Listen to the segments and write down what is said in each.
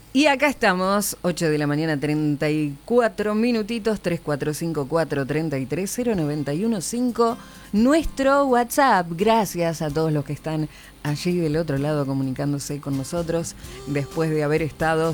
Y acá estamos, 8 de la mañana, 34 minutitos, 3454-3309115, nuestro WhatsApp. Gracias a todos los que están allí del otro lado comunicándose con nosotros después de haber estado,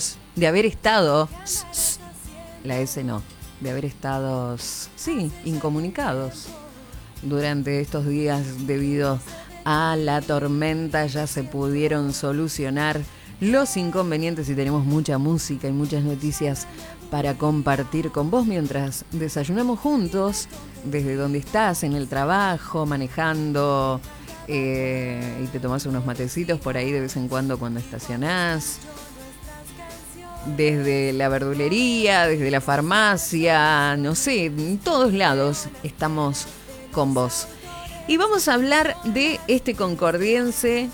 la S no, de haber estado, sí, incomunicados durante estos días debido a la tormenta. Ya se pudieron solucionar los inconvenientes y tenemos mucha música y muchas noticias para compartir con vos mientras desayunamos juntos, desde donde estás, en el trabajo, manejando, y te tomás unos matecitos por ahí de vez en cuando estacionás, desde la verdulería, desde la farmacia, no sé, en todos lados estamos con vos. Y vamos a hablar de este concordiense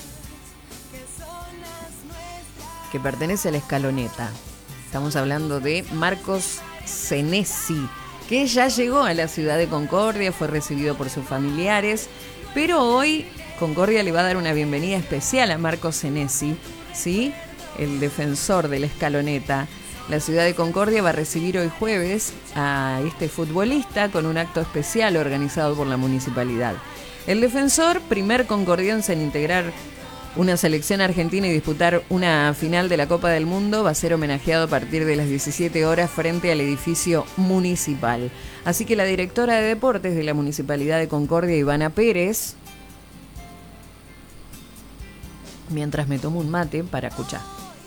que pertenece a la Escaloneta. Estamos hablando de Marcos Senesi, que ya llegó a la ciudad de Concordia, fue recibido por sus familiares, pero hoy Concordia le va a dar una bienvenida especial a Marcos Senesi, ¿sí? El defensor de la Escaloneta. La ciudad de Concordia va a recibir hoy jueves a este futbolista con un acto especial organizado por la municipalidad. El defensor, primer concordiense en integrar una selección argentina y disputar una final de la Copa del Mundo, va a ser homenajeado a partir de las 17 horas frente al edificio municipal. Así que la directora de deportes de la Municipalidad de Concordia, Ivana Pérez, mientras me tomo un mate para escuchar,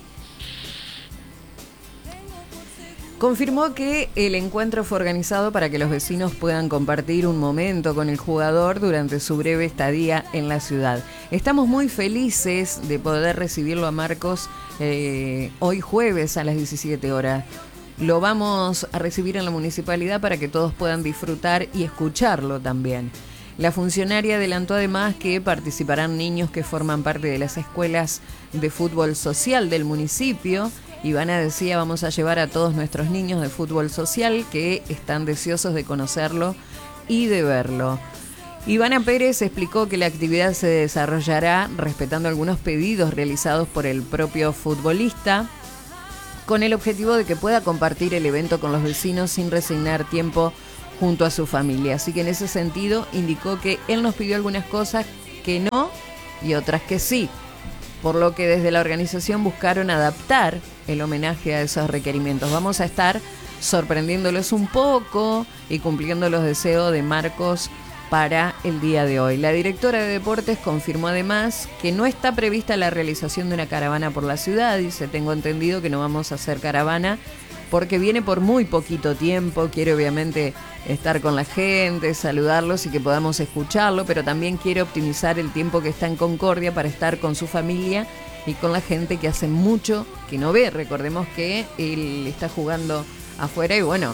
confirmó que el encuentro fue organizado para que los vecinos puedan compartir un momento con el jugador durante su breve estadía en la ciudad. Estamos muy felices de poder recibirlo a Marcos hoy jueves a las 17 horas. Lo vamos a recibir en la municipalidad para que todos puedan disfrutar y escucharlo también. La funcionaria adelantó además que participarán niños que forman parte de las escuelas de fútbol social del municipio. Ivana decía: vamos a llevar a todos nuestros niños de fútbol social que están deseosos de conocerlo y de verlo. Ivana Pérez explicó que la actividad se desarrollará respetando algunos pedidos realizados por el propio futbolista, con el objetivo de que pueda compartir el evento con los vecinos sin resignar tiempo junto a su familia. Así que en ese sentido indicó que él nos pidió algunas cosas que no y otras que sí, por lo que desde la organización buscaron adaptar el homenaje a esos requerimientos. Vamos a estar sorprendiéndolos un poco y cumpliendo los deseos de Marcos para el día de hoy. La directora de deportes confirmó además que no está prevista la realización de una caravana por la ciudad. Dice: tengo entendido que no vamos a hacer caravana porque viene por muy poquito tiempo. Quiere obviamente estar con la gente, saludarlos y que podamos escucharlo, pero también quiere optimizar el tiempo que está en Concordia para estar con su familia y con la gente que hace mucho que no ve. Recordemos que él está jugando afuera y bueno,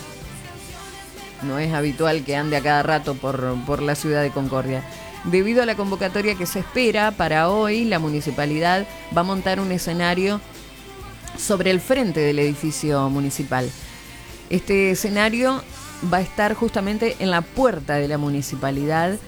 no es habitual que ande a cada rato por la ciudad de Concordia. Debido a la convocatoria que se espera para hoy, la municipalidad va a montar un escenario sobre el frente del edificio municipal. Este escenario va a estar justamente en la puerta de la municipalidad.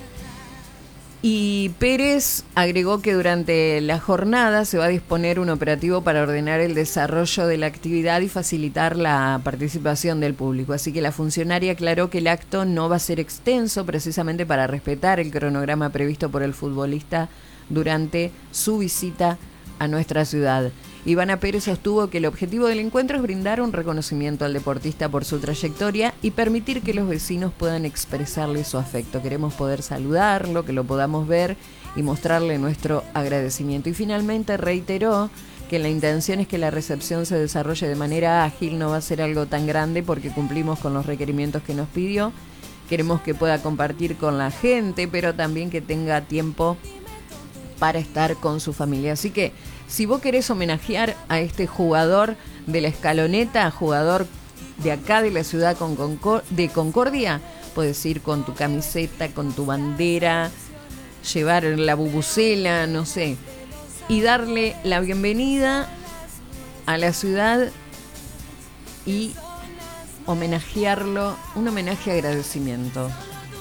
Y Pérez agregó que durante la jornada se va a disponer un operativo para ordenar el desarrollo de la actividad y facilitar la participación del público. Así que la funcionaria aclaró que el acto no va a ser extenso, precisamente para respetar el cronograma previsto por el futbolista durante su visita a nuestra ciudad. Ivana Pérez sostuvo que el objetivo del encuentro es brindar un reconocimiento al deportista por su trayectoria y permitir que los vecinos puedan expresarle su afecto. Queremos poder saludarlo, que lo podamos ver y mostrarle nuestro agradecimiento. Y finalmente reiteró que la intención es que la recepción se desarrolle de manera ágil, no va a ser algo tan grande porque cumplimos con los requerimientos que nos pidió. Queremos que pueda compartir con la gente, pero también que tenga tiempo para estar con su familia. Así que si vos querés homenajear a este jugador de la Escaloneta, jugador de acá de la ciudad de Concordia, puedes ir con tu camiseta, con tu bandera, llevar la bubucela, no sé, y darle la bienvenida a la ciudad y homenajearlo, un homenaje agradecimiento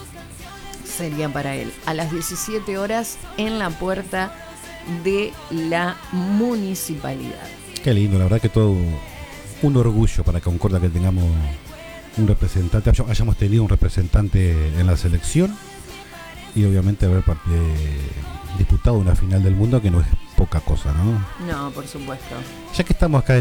sería para él, a las 17 horas en la puerta de la municipalidad. Qué lindo, la verdad que todo un orgullo para Concordia que tengamos un representante, hayamos tenido un representante en la selección y obviamente haber disputado una final del mundo, que no es poca cosa, ¿no? No, por supuesto. Ya que estamos acá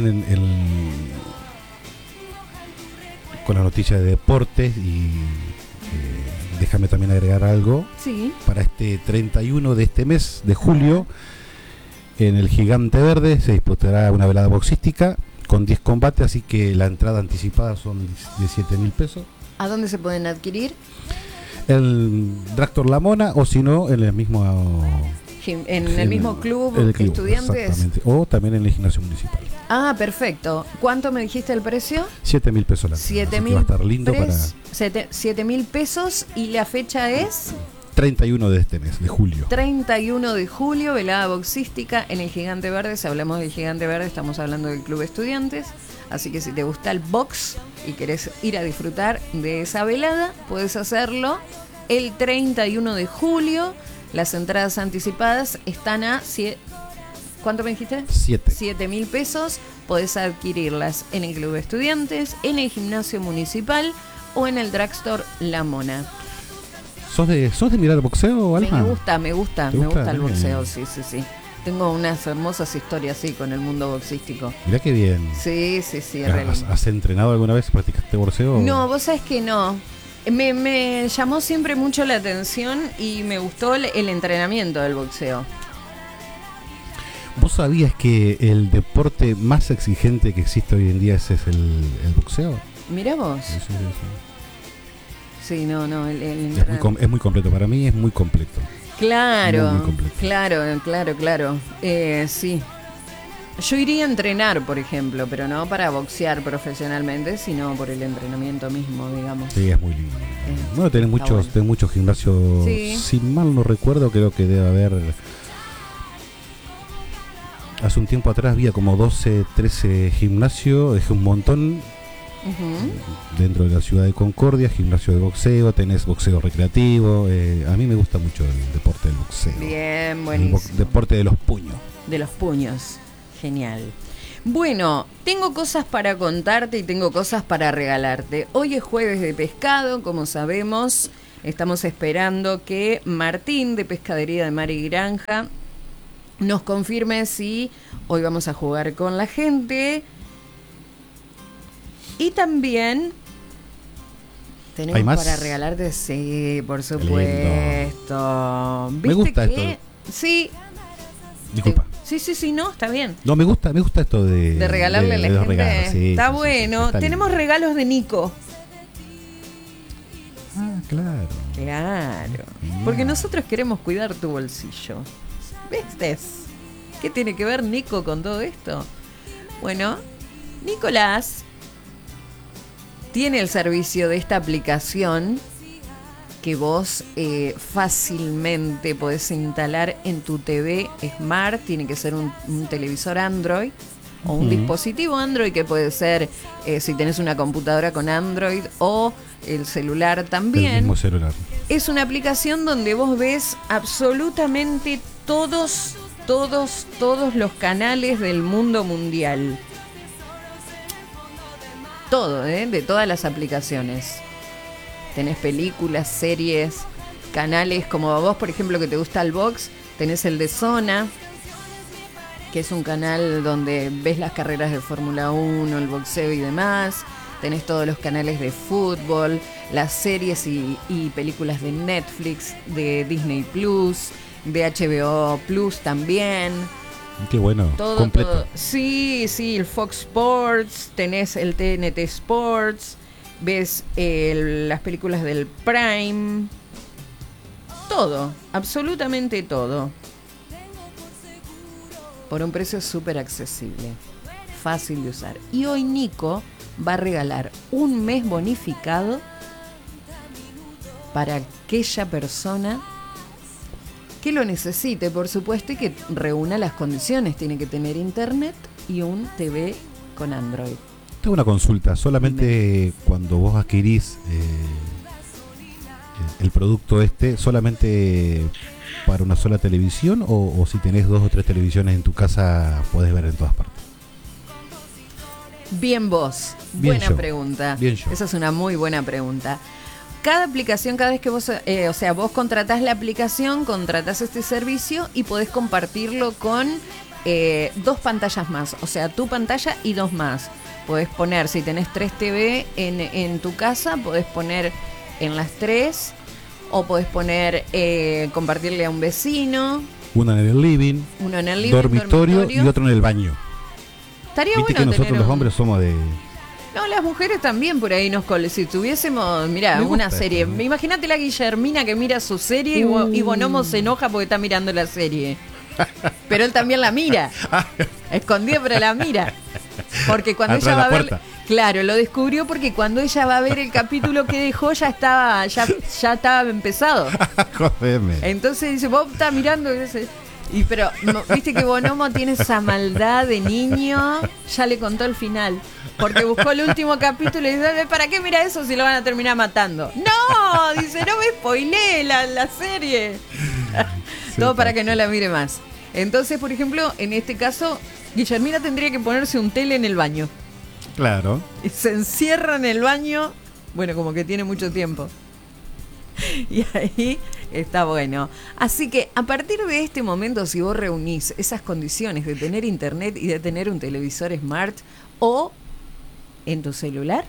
con la noticia de deportes y déjame también agregar algo. Sí. Para este 31 de este mes de julio, en el Gigante Verde se disputará una velada boxística con 10 combates, así que la entrada anticipada son 17.000 pesos. ¿A dónde se pueden adquirir? El Dragstore La Mona, o si no, en el mismo el mismo club estudiantes. Exactamente. O también en el gimnasio municipal. Ah, perfecto. ¿Cuánto me dijiste el precio? 7.000 pesos la entrada. 7.000. Va a estar lindo para 7.000 pesos, y la fecha es 31 de este mes, de julio. 31 de julio, velada boxística en el Gigante Verde. Si hablamos del Gigante Verde, estamos hablando del Club Estudiantes. Así que si te gusta el box y querés ir a disfrutar de esa velada, puedes hacerlo el 31 de julio. Las entradas anticipadas están a... ¿Cuánto me dijiste? 7.000 pesos. Podés adquirirlas en el Club Estudiantes, en el Gimnasio Municipal o en el Dragstore La Mona. ¿Sos de mirar boxeo, Alma? Me gusta el boxeo, sí. Tengo unas hermosas historias así con el mundo boxístico. Mirá qué bien. Sí. ¿Has entrenado alguna vez? ¿Practicaste boxeo? No, vos sabés que no. Me llamó siempre mucho la atención y me gustó el entrenamiento del boxeo. ¿Vos sabías que el deporte más exigente que existe hoy en día es el boxeo? Mirá vos. Sí. Sí, no, es muy completo, para mí es muy completo. Claro, muy completo. Claro. Sí. Yo iría a entrenar, por ejemplo, pero no para boxear profesionalmente, sino por el entrenamiento mismo, digamos. Sí, es muy lindo. Bueno, tenés muchos gimnasios, sí. Si mal no recuerdo, creo que debe haber... Hace un tiempo atrás había como 12, 13 gimnasios, es un montón. Dentro de la ciudad de Concordia, gimnasio de boxeo, tenés boxeo recreativo. A mí me gusta mucho el deporte del boxeo. Bien, buenísimo. El deporte de los puños. De los puños, genial. Bueno, tengo cosas para contarte y tengo cosas para regalarte. Hoy es jueves de pescado, como sabemos. Estamos esperando que Martín, de Pescadería de Mar y Granja, nos confirme si hoy vamos a jugar con la gente. Y también tenemos para regalarte, sí, por supuesto. Me gusta esto. Sí. Disculpa. Sí, no, está bien. No, me gusta esto de regalarle a la gente. Regalos, sí, está bueno. Está tenemos lindo. Regalos de Nico. Ah, claro. Porque nosotros queremos cuidar tu bolsillo. ¿Viste? ¿Qué tiene que ver Nico con todo esto? Bueno, Nicolás tiene el servicio de esta aplicación que vos fácilmente podés instalar en tu TV Smart. Tiene que ser un televisor Android o un dispositivo Android, que puede ser si tenés una computadora con Android o el celular también. El mismo celular. Es una aplicación donde vos ves absolutamente todos los canales del mundo mundial. Todo, de todas las aplicaciones. Tenés películas, series, canales, como a vos, por ejemplo, que te gusta el box, tenés el de Zona, que es un canal donde ves las carreras de Fórmula 1, el boxeo y demás. Tenés todos los canales de fútbol, las series y películas de Netflix, de Disney Plus, de HBO Plus también. Qué bueno, todo, completo. Todo. Sí, el Fox Sports, tenés el TNT Sports, ves las películas del Prime, todo, absolutamente todo, por un precio súper accesible, fácil de usar. Y hoy Nico va a regalar un mes bonificado para aquella persona que lo necesite, por supuesto, y que reúna las condiciones. Tiene que tener internet y un TV con Android. Tengo una consulta. ¿Solamente cuando vos adquirís el producto solamente para una sola televisión, o si tenés 2 o 3 televisiones en tu casa podés ver en todas partes? Bien vos. Bien Buena yo. pregunta. Bien yo. Esa es una muy buena pregunta. Cada aplicación, cada vez que vos, vos contratás la aplicación, contratás este servicio y podés compartirlo con 2 pantallas más. O sea, tu pantalla y 2 más. Podés poner, si tenés 3 TV en tu casa, podés poner en las 3, o podés poner, compartirle a un vecino. Una en el living, Uno en el living, dormitorio y otro en el baño. Estaría Viste bueno que nosotros tener los un- hombres somos de... No, las mujeres también por ahí si tuviésemos, mirá, Me una gusta serie. esto, ¿no? Imagínate la Guillermina que mira su serie y Bonomo se enoja porque está mirando la serie. Pero él también la mira. Escondido, pero la mira. Porque cuando Atrás ella de va a la ver... puerta. Claro, lo descubrió porque cuando ella va a ver el capítulo que dejó ya estaba empezado. Jodeme. Entonces dice, vos estás mirando pero viste que Bonomo tiene esa maldad de niño, ya le contó el final, porque buscó el último capítulo y dice, ¿para qué mira eso si lo van a terminar matando? No, dice, no me spoileé la serie. Todo para que no la mire más. Entonces, por ejemplo, en este caso, Guillermina tendría que ponerse un tele en el baño. Claro. Y se encierra en el baño, bueno, como que tiene mucho tiempo. Y ahí está bueno. Así que a partir de este momento, si vos reunís esas condiciones de tener internet y de tener un televisor smart o en tu celular,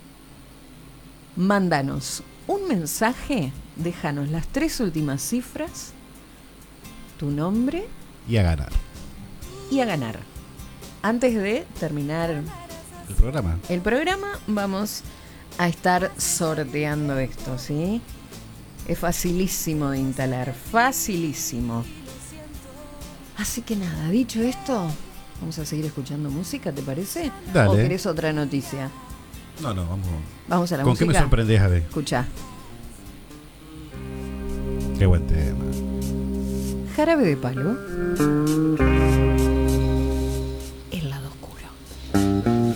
mándanos un mensaje, déjanos las 3 últimas cifras, tu nombre Y a ganar y a ganar. Antes de terminar el programa. el programa, vamos a estar sorteando esto, ¿sí? Es facilísimo de instalar, facilísimo. Así que nada, dicho esto, vamos a seguir escuchando música, ¿te parece? Dale. ¿O querés otra noticia? No, vamos. Vamos a la ¿Con música. qué me sorprendés, Ade? Escuchá. Qué buen tema. Jarabe de Palo.